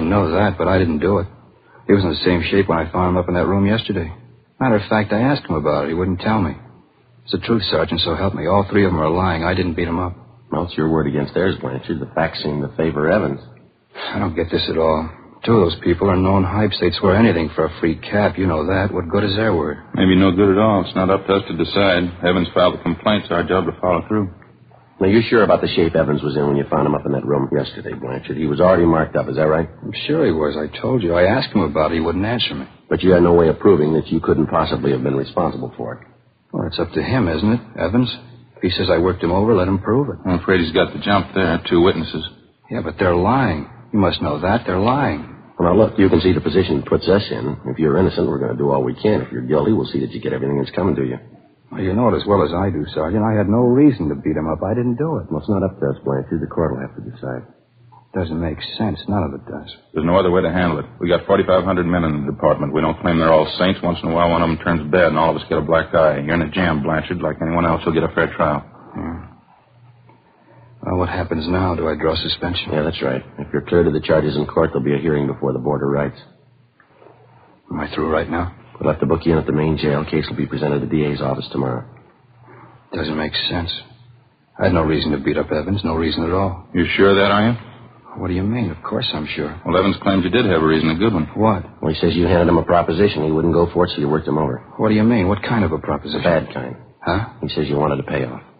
know that, but I didn't do it. He was in the same shape when I found him up in that room yesterday. Matter of fact, I asked him about it. He wouldn't tell me. It's the truth, Sergeant, so help me. All three of them are lying. I didn't beat him up. Well, it's your word against theirs, Blanchard. The facts seem to favor Evans. I don't get this at all. Two of those people are known hypes. They'd swear anything for a free cap. You know that. What good is their word? Maybe no good at all. It's not up to us to decide. Evans filed the complaint. It's our job to follow through. Now, you're sure about the shape Evans was in when you found him up in that room yesterday, Blanchard? He was already marked up, is that right? I'm sure he was. I told you. I asked him about it. He wouldn't answer me. But you had no way of proving that you couldn't possibly have been responsible for it. Well, it's up to him, isn't it, Evans? If he says I worked him over, let him prove it. I'm afraid he's got the jump there. Two witnesses. Yeah, but they're lying. You must know that. They're lying. Well, now, look, you can see the position it puts us in. If you're innocent, we're going to do all we can. If you're guilty, we'll see that you get everything that's coming to you. Well, you know it as well as I do, Sergeant. I had no reason to beat him up. I didn't do it. Well, it's not up to us, Blanchard. The court will have to decide. Doesn't make sense. None of it does. There's no other way to handle it. We got 4,500 men in the department. We don't claim they're all saints. Once in a while, one of them turns bad, and all of us get a black eye. You're in a jam, Blanchard. Like anyone else, you'll get a fair trial. Yeah. Well, what happens now? Do I draw suspension? Yeah, that's right. If you're cleared of the charges in court, there'll be a hearing before the Board of Rights. Am I through right now? We'll have to book you in at the main jail. Case will be presented at the DA's office tomorrow. Doesn't make sense. I had no reason to beat up Evans. No reason at all. You sure of that, are you? What do you mean? Of course I'm sure. Well, Evans claims you did have a reason, a good one. What? Well, he says you handed him a proposition. He wouldn't go for it, so you worked him over. What do you mean? What kind of a proposition? The bad kind. Huh? He says you wanted to pay off.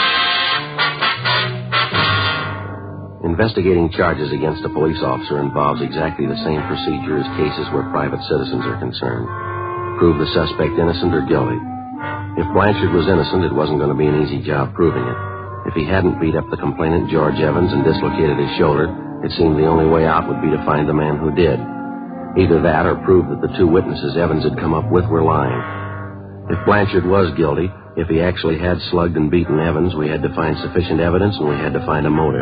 Investigating charges against a police officer involves exactly the same procedure as cases where private citizens are concerned. Prove the suspect innocent or guilty. If Blanchard was innocent, it wasn't going to be an easy job proving it. If he hadn't beat up the complainant, George Evans, and dislocated his shoulder, it seemed the only way out would be to find the man who did. Either that or prove that the two witnesses Evans had come up with were lying. If Blanchard was guilty, if he actually had slugged and beaten Evans, we had to find sufficient evidence and we had to find a motive.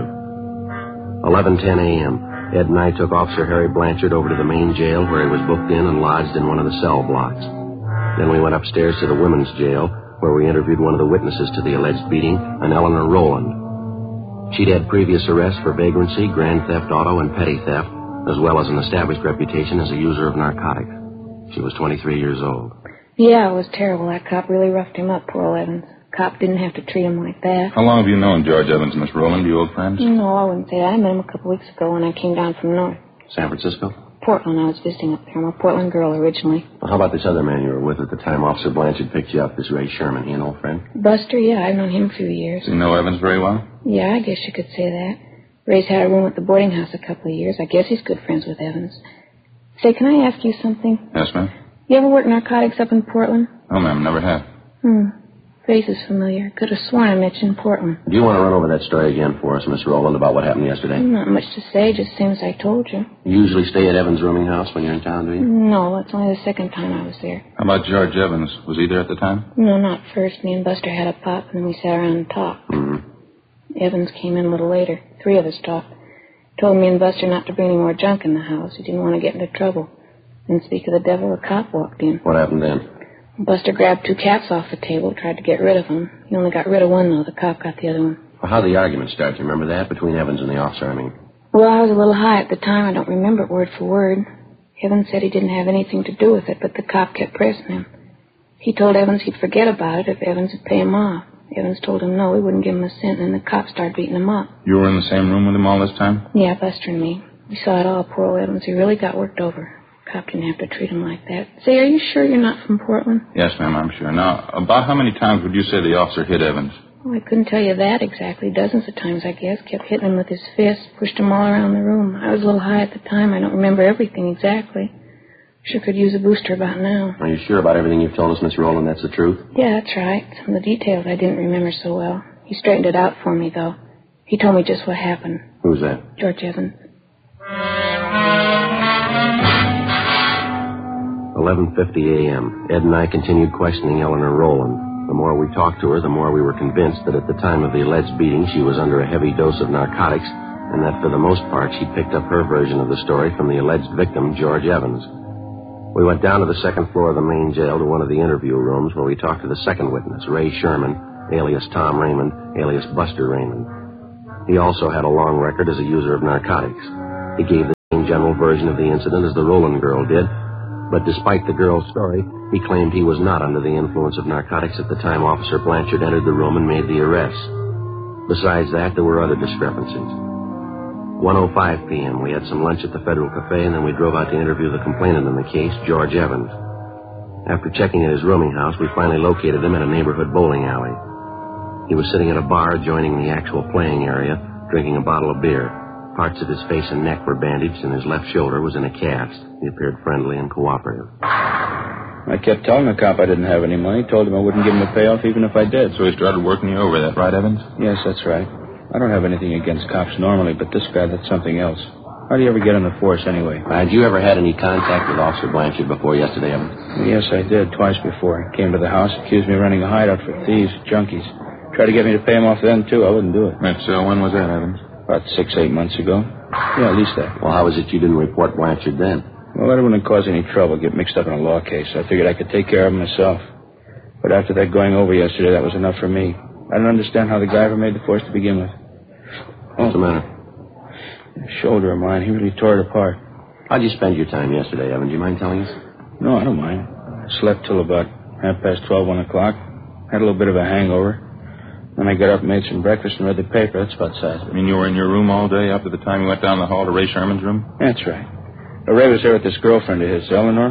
11:10 a.m. Ed and I took Officer Harry Blanchard over to the main jail where he was booked in and lodged in one of the cell blocks. Then we went upstairs to the women's jail where we interviewed one of the witnesses to the alleged beating, an Eleanor Rowland. She'd had previous arrests for vagrancy, grand theft auto, and petty theft, as well as an established reputation as a user of narcotics. She was 23 years old. Yeah, it was terrible. That cop really roughed him up, poor old Evans. Cop didn't have to treat him like that. How long have you known George Evans, Miss Rowland? You old friends? No, I wouldn't say that. I met him a couple weeks ago when I came down from north. San Francisco? Portland. I was visiting up there. I'm a Portland girl originally. Well, how about this other man you were with at the time Officer Blanchard picked you up, this Ray Sherman? He an old friend? Buster, yeah, I've known him a few years. Do you know Evans very well? Yeah, I guess you could say that. Ray's had a room at the boarding house a couple of years. I guess he's good friends with Evans. Say, can I ask you something? Yes, ma'am. You ever worked narcotics up in Portland? No, ma'am, never have. Face is familiar. Could have sworn I mentioned Portland. Do you want to run over that story again for us, Miss Rowland, about what happened yesterday? Not much to say, just same as I told you. You usually stay at Evans' rooming house when you're in town, do you? No, it's only the second time I was there. How about George Evans? Was he there at the time? No, not first. Me and Buster had a pop, and then we sat around and talked. Evans came in a little later. Three of us talked. Told me and Buster not to bring any more junk in the house. He didn't want to get into trouble. And speak of the devil, a cop walked in. What happened then? Buster grabbed two caps off the table, tried to get rid of them. He only got rid of one, though. The cop got the other one. Well, how'd the argument start? Do you remember that? Between Evans and the officer, I mean. Well, I was a little high at the time. I don't remember it word for word. Evans said he didn't have anything to do with it, but the cop kept pressing him. He told Evans he'd forget about it if Evans would pay him off. Evans told him no, he wouldn't give him a cent, and then the cop started beating him up. You were in the same room with him all this time? Yeah, Buster and me. We saw it all, poor old Evans. He really got worked over. Cop didn't have to treat him like that. Say, are you sure you're not from Portland? Yes, ma'am, I'm sure. Now, about how many times would you say the officer hit Evans? Oh, I couldn't tell you that exactly. Dozens of times, I guess. Kept hitting him with his fist, pushed him all around the room. I was a little high at the time. I don't remember everything exactly. Sure could use a booster about now. Are you sure about everything you've told us, Miss Rowland? That's the truth? Yeah, that's right. Some of the details I didn't remember so well. He straightened it out for me, though. He told me just what happened. Who's that? George Evans. 11:50 a.m. Ed and I continued questioning Eleanor Rowland. The more we talked to her, the more we were convinced that at the time of the alleged beating, she was under a heavy dose of narcotics, and that for the most part, she picked up her version of the story from the alleged victim, George Evans. We went down to the second floor of the main jail to one of the interview rooms where we talked to the second witness, Ray Sherman, alias Tom Raymond, alias Buster Raymond. He also had a long record as a user of narcotics. He gave the same general version of the incident as the Rowland girl did, but despite the girl's story, he claimed he was not under the influence of narcotics at the time Officer Blanchard entered the room and made the arrest. Besides that, there were other discrepancies. 1:05 p.m., we had some lunch at the Federal Cafe, and then we drove out to interview the complainant in the case, George Evans. After checking at his rooming house, we finally located him in a neighborhood bowling alley. He was sitting at a bar adjoining the actual playing area, drinking a bottle of beer. Parts of his face and neck were bandaged, and his left shoulder was in a cast. He appeared friendly and cooperative. I kept telling the cop I didn't have any money. Told him I wouldn't give him a payoff even if I did. So he started working you over, that right, Evans? Yes, that's right. I don't have anything against cops normally, but this guy, that's something else. How do you ever get on the force anyway? Had you ever had any contact with Officer Blanchard before yesterday, Evans? Yes, I did, twice before. He came to the house, accused me of running a hideout for thieves, junkies. Tried to get me to pay him off then, too. I wouldn't do it. Right, so when was that, Evans? About 6-8 months ago. Yeah, at least that. Well, how was it you didn't report Blanchard then? Well, that wouldn't cause any trouble, get mixed up in a law case. I figured I could take care of him myself. But after that going over yesterday, that was enough for me. I don't understand how the guy ever made the force to begin with. What's the matter? Shoulder of mine. He really tore it apart. How'd you spend your time yesterday, Evan? Do you mind telling us? No, I don't mind. I slept till about 12:30, 1 o'clock. Had a little bit of a hangover. Then I got up and made some breakfast and read the paper. That's about the size of it. You mean you were in your room all day after the time you went down the hall to Ray Sherman's room? That's right. Ray was there with this girlfriend of his, Eleanor.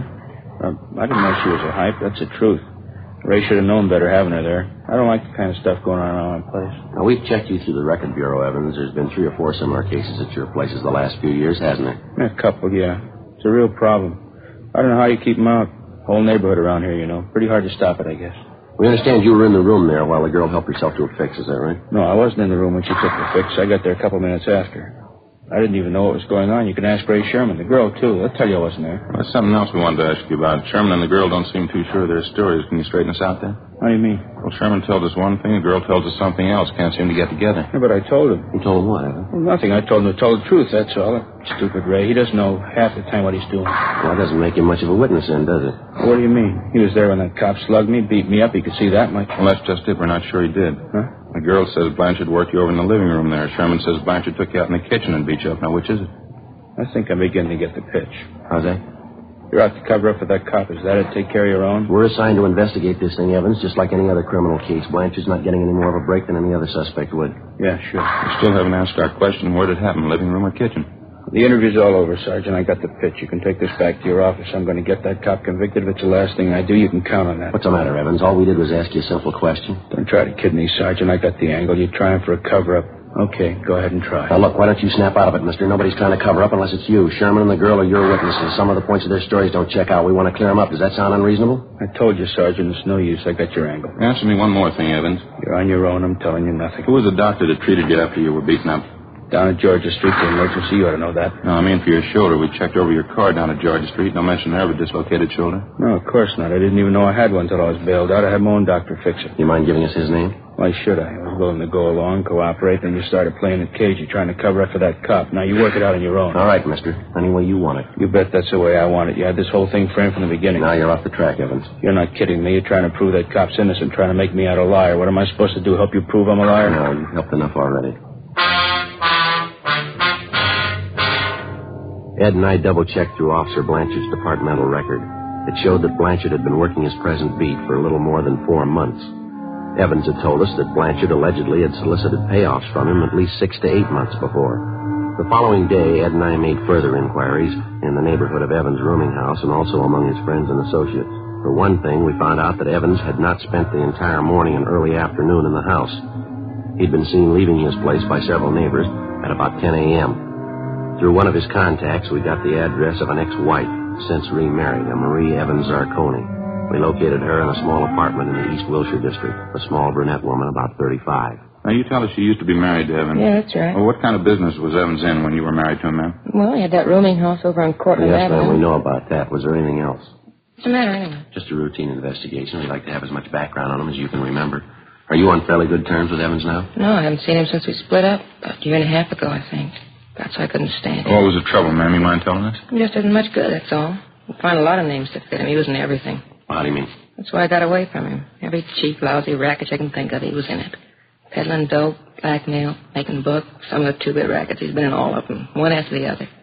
I didn't know she was a hype. That's the truth. Ray should have known better having her there. I don't like the kind of stuff going on around my place. Now, we've checked you through the record bureau, Evans. There's been 3 or 4 similar cases at your places the last few years, hasn't there? A couple, yeah. It's a real problem. I don't know how you keep them out. Whole neighborhood around here, you know. Pretty hard to stop it, I guess. We understand you were in the room there while the girl helped herself to a fix, is that right? No, I wasn't in the room when she took the fix. I got there a couple minutes after. I didn't even know what was going on. You can ask Ray Sherman, the girl, too. They'll tell you I wasn't there. Well, there's something else we wanted to ask you about. Sherman and the girl don't seem too sure of their stories. Can you straighten us out there? How do you mean? Well, Sherman tells us one thing, the girl tells us something else. Can't seem to get together. Yeah, but I told him. You told him what, Evan? Well, nothing. I told him to tell the truth, that's all. Stupid Ray. He doesn't know half the time what he's doing. Well, that doesn't make him much of a witness then, does it? What do you mean? He was there when that cop slugged me, beat me up. He could see that much. Well, that's just it. We're not sure he did. Huh? The girl says Blanchard worked you over in the living room there. Sherman says Blanchard took you out in the kitchen and beat you up. Now, which is it? I think I'm beginning to get the pitch. How's that? You're out to cover up for that cop. Is that it? Take care of your own? We're assigned to investigate this thing, Evans, just like any other criminal case. Blanchard's not getting any more of a break than any other suspect would. Yeah, sure. We still haven't asked our question. Where did it happen, living room or kitchen? The interview's all over, Sergeant. I got the pitch. You can take this back to your office. I'm going to get that cop convicted. If it's the last thing I do, you can count on that. What's the matter, Evans? All we did was ask you a simple question. Don't try to kid me, Sergeant. I got the angle. You're trying for a cover-up. Okay, go ahead and try. Now, look, why don't you snap out of it, mister? Nobody's trying to cover up unless it's you. Sherman and the girl are your witnesses. Some of the points of their stories don't check out. We want to clear them up. Does that sound unreasonable? I told you, Sergeant, it's no use. I got your angle. Answer me one more thing, Evans. You're on your own. I'm telling you nothing. Who was the doctor that treated you after you were beaten up? Down at Georgia Street, the emergency. You ought to know that. No, I mean for your shoulder. We checked over your car down at Georgia Street. No mention there of a dislocated shoulder. No, of course not. I didn't even know I had one until I was bailed out. I had my own doctor fix it. You mind giving us his name? Why should I? I was willing to go along, cooperate, then you started playing the cage. You're trying to cover up for that cop. Now you work it out on your own. All right, mister. Any way you want it. You bet that's the way I want it. You had this whole thing framed from the beginning. Now you're off the track, Evans. You're not kidding me. You're trying to prove that cop's innocent, trying to make me out a liar. What am I supposed to do, help you prove I'm a liar? No, you've helped enough already. Ed and I double-checked through Officer Blanchard's departmental record. It showed that Blanchard had been working his present beat for a little more than 4 months. Evans had told us that Blanchard allegedly had solicited payoffs from him at least 6 to 8 months before. The following day, Ed and I made further inquiries in the neighborhood of Evans' rooming house and also among his friends and associates. For one thing, we found out that Evans had not spent the entire morning and early afternoon in the house. He'd been seen leaving his place by several neighbors at about 10 a.m. Through one of his contacts, we got the address of an ex-wife, since remarried, a Marie Evans Zarconi. We located her in a small apartment in the East Wilshire district, a small brunette woman about 35. Now, you tell us she used to be married to Evans. Yeah, that's right. Well, what kind of business was Evans in when you were married to him, ma'am? Well, he had that rooming house over on Cortland Yes, Avenue. ma'am, we know about that. Was there anything else? What's the matter, anyway? Just a routine investigation. We'd like to have as much background on him as you can remember. Are you on fairly good terms with Evans now? No, I haven't seen him since we split up. About a year and a half ago, I think. That's why I couldn't stand it. What was the trouble, ma'am? You mind telling us? He just isn't much good, that's all. You find a lot of names to fit him. He was in everything. How do you mean? That's why I got away from him. Every cheap, lousy racket you can think of, he was in it. Peddling dope, blackmail, making book, some of the two-bit rackets. He's been in all of them, one after the other.